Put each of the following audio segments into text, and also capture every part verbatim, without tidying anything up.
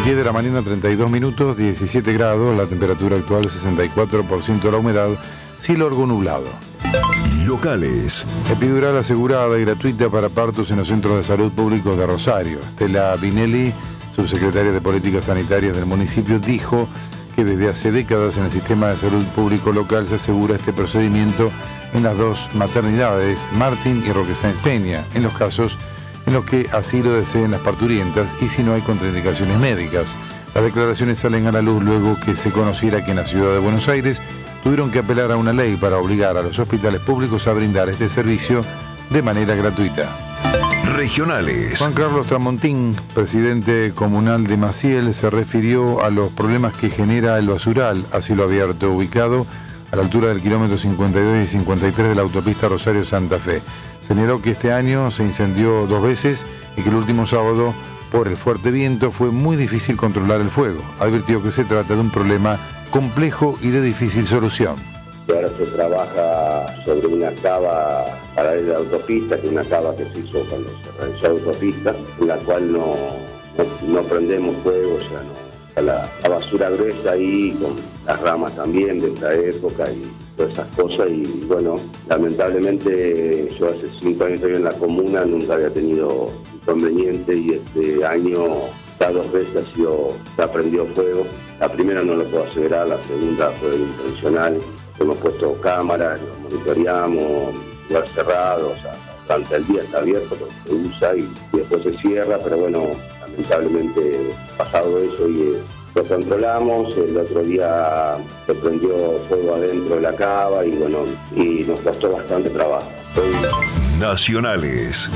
diez de la mañana, treinta y dos minutos, diecisiete grados, la temperatura actual sesenta y cuatro por ciento de la humedad, cielo algo nublado. Locales. Epidural asegurada y gratuita para partos en los centros de salud públicos de Rosario. Estela Vinelli, subsecretaria de Políticas Sanitarias del municipio, dijo que desde hace décadas en el sistema de salud público local se asegura este procedimiento en las dos maternidades, Martín y Roque Sáenz Peña, en los casos en los que así lo deseen las parturientas y si no hay contraindicaciones médicas. Las declaraciones salen a la luz luego que se conociera que en la ciudad de Buenos Aires tuvieron que apelar a una ley para obligar a los hospitales públicos a brindar este servicio de manera gratuita. Regionales. Juan Carlos Tramontín, presidente comunal de Maciel, se refirió a los problemas que genera el basural a cielo abierto ubicado a la altura del kilómetro cincuenta y dos y cincuenta y tres de la autopista Rosario-Santa Fe. Señaló que este año se incendió dos veces y que el último sábado, por el fuerte viento, fue muy difícil controlar el fuego. Advirtió que se trata de un problema complejo y de difícil solución. Ahora se trabaja sobre una cava paralela de autopista, que es una cava que se hizo cuando se realizó la autopista, en la cual no, no, no prendemos fuego, o sea, no. La, la basura gruesa ahí, con las ramas también de esta época y todas esas cosas. Y bueno, lamentablemente yo hace cinco años estoy en la comuna, nunca había tenido inconveniente y este año cada dos veces ha sido, se ha prendido fuego. La primera no lo puedo aseverar, la segunda fue intencional. Hemos puesto cámaras, lo monitoreamos, lugar cerrado, o sea, durante el día está abierto, porque se usa y, y después se cierra, pero bueno, lamentablemente pasado eso y eh, lo controlamos. El otro día se prendió fuego adentro de la cava y bueno, y nos costó bastante trabajo. Hoy... Nacionales.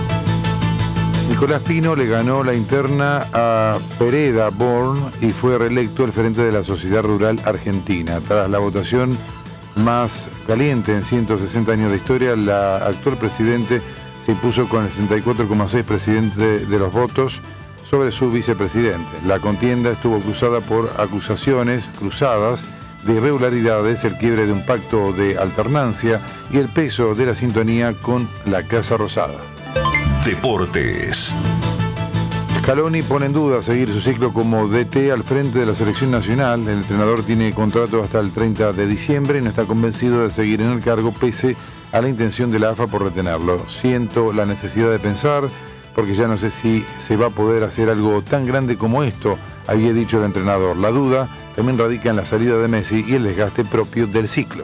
Nicolás Pino le ganó la interna a Pereda Born y fue reelecto al frente de la Sociedad Rural Argentina. Tras la votación más caliente en ciento sesenta años de historia, la actual presidente se impuso con el sesenta y cuatro coma seis por ciento de, de los votos sobre su vicepresidente. La contienda estuvo cruzada por acusaciones cruzadas de irregularidades, el quiebre de un pacto de alternancia y el peso de la sintonía con la Casa Rosada. Deportes. Scaloni pone en duda seguir su ciclo como D T al frente de la selección nacional. El entrenador tiene contrato hasta el treinta de diciembre y no está convencido de seguir en el cargo pese a la intención de la A F A por retenerlo. Siento la necesidad de pensar porque ya no sé si se va a poder hacer algo tan grande como esto, había dicho el entrenador. La duda también radica en la salida de Messi y el desgaste propio del ciclo.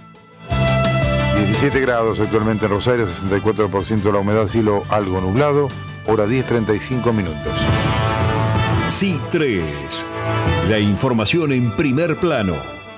diecisiete grados actualmente en Rosario, sesenta y cuatro por ciento de la humedad, cielo algo nublado, hora diez treinta y cinco minutos. C tres. La información en primer plano.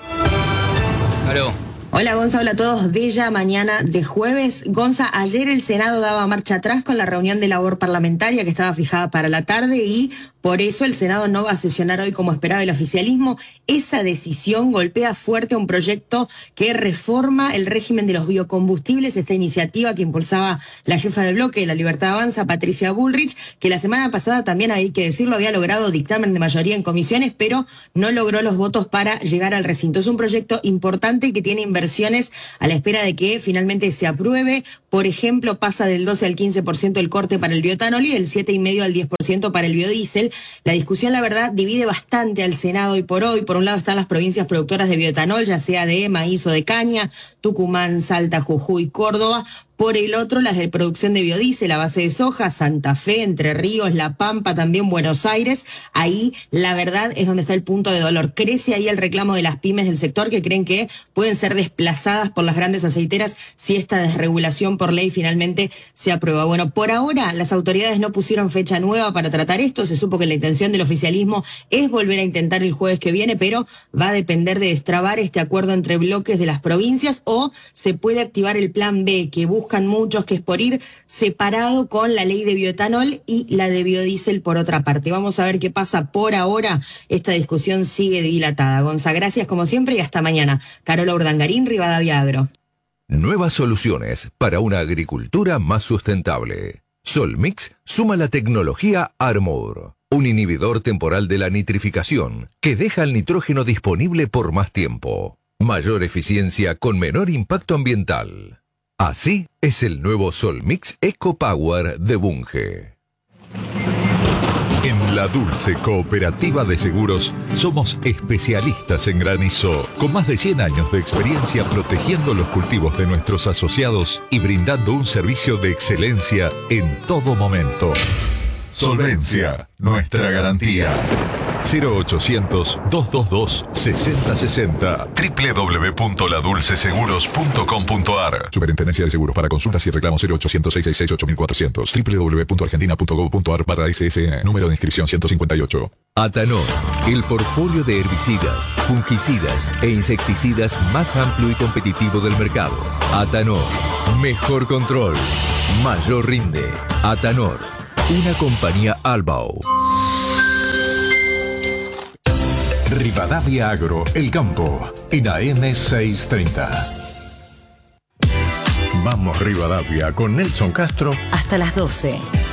Aló. Hola Gonza, hola a todos. Bella mañana de jueves. Gonza, ayer el Senado daba marcha atrás con la reunión de labor parlamentaria que estaba fijada para la tarde y por eso el Senado no va a sesionar hoy como esperaba el oficialismo. Esa decisión golpea fuerte a un proyecto que reforma el régimen de los biocombustibles, esta iniciativa que impulsaba la jefa de bloque de La Libertad Avanza, Patricia Bullrich, que la semana pasada también, hay que decirlo, había logrado dictamen de mayoría en comisiones, pero no logró los votos para llegar al recinto. Es un proyecto importante que tiene inversiones a la espera de que finalmente se apruebe. Por ejemplo, pasa del doce al quince por ciento el corte para el bioetanol y del siete coma cinco al diez por ciento para el biodiesel. La discusión, la verdad, divide bastante al Senado hoy por hoy. Por un lado están las provincias productoras de bioetanol, ya sea de maíz o de caña, Tucumán, Salta, Jujuy, Córdoba. Por el otro, las de producción de biodiesel a base de soja, Santa Fe, Entre Ríos, La Pampa, también Buenos Aires. Ahí, la verdad, es donde está el punto de dolor. Crece ahí el reclamo de las pymes del sector que creen que pueden ser desplazadas por las grandes aceiteras si esta desregulación por ley finalmente se aprueba. Bueno, por ahora las autoridades no pusieron fecha nueva para tratar esto. Se supo que la intención del oficialismo es volver a intentar el jueves que viene, pero va a depender de destrabar este acuerdo entre bloques de las provincias o se puede activar el plan B que busca buscan muchos, que es por ir separado con la ley de bioetanol y la de biodiesel por otra parte. Vamos a ver qué pasa. Por ahora esta discusión sigue dilatada. Gonza, gracias como siempre y hasta mañana. Carola Urdangarín, Rivadavia Agro. Nuevas soluciones para una agricultura más sustentable. Solmix suma la tecnología Armour, un inhibidor temporal de la nitrificación que deja el nitrógeno disponible por más tiempo. Mayor eficiencia con menor impacto ambiental. Así es el nuevo Solmix Eco Power de Bunge. En La Dulce Cooperativa de Seguros somos especialistas en granizo, con más de cien años de experiencia protegiendo los cultivos de nuestros asociados y brindando un servicio de excelencia en todo momento. Solvencia, nuestra garantía. cero ochocientos, doscientos veintidós, sesenta sesenta. doble u doble u doble u punto la dulce seguros punto com punto a r. Superintendencia de Seguros. Para consultas y reclamos cero ochocientos, seiscientos sesenta y seis, ocho mil cuatrocientos. doble u doble u doble u punto argentina punto gov punto a r barra S S N. Número de inscripción ciento cincuenta y ocho. Atanor, el portfolio de herbicidas, fungicidas e insecticidas más amplio y competitivo del mercado. Atanor, mejor control, mayor rinde. Atanor, una compañía Albao. Rivadavia Agro, El Campo, en A M seiscientos treinta. Vamos Rivadavia con Nelson Castro hasta las doce.